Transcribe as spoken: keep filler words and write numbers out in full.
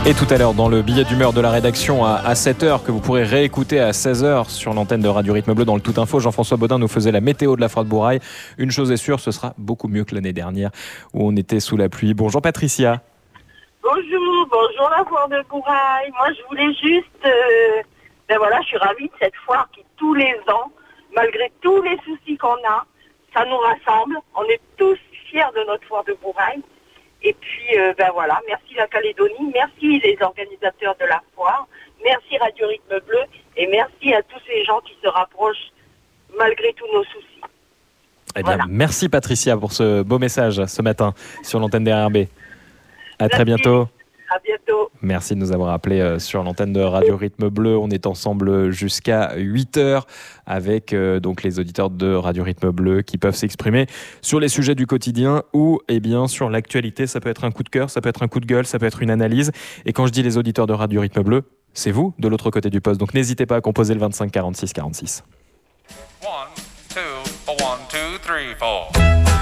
Et tout à l'heure, dans le billet d'humeur de la rédaction à sept heures, que vous pourrez réécouter à seize heures sur l'antenne de Radio Rythme Bleu dans le Tout Info, Jean-François Bodin nous faisait la météo de la Foire de Bourail. Une chose est sûre, ce sera beaucoup mieux que l'année dernière où on était sous la pluie. Bonjour Patricia. Bonjour, bonjour la Foire de Bourail. Moi je voulais juste... Euh, ben voilà, je suis ravie de cette foire qui tous les ans, malgré tous les soucis qu'on a, ça nous rassemble. On est tous fiers de notre Foire de Bourail. Et puis, euh, ben voilà, merci la Calédonie, merci les organisateurs de la foire, merci Radio Rythme Bleu et merci à tous ces gens qui se rapprochent malgré tous nos soucis. Eh bien, voilà. Merci Patricia pour ce beau message ce matin sur l'antenne des R R B. À merci. Très bientôt. À bientôt. Merci de nous avoir appelés sur l'antenne de Radio Rythme Bleu. On est ensemble jusqu'à huit heures avec euh, donc les auditeurs de Radio Rythme Bleu qui peuvent s'exprimer sur les sujets du quotidien ou eh bien, sur l'actualité. Ça peut être un coup de cœur, ça peut être un coup de gueule, ça peut être une analyse. Et quand je dis les auditeurs de Radio Rythme Bleu, c'est vous de l'autre côté du poste. Donc n'hésitez pas à composer le vingt-cinq quarante-six quarante-six. one, two, one, two, three, four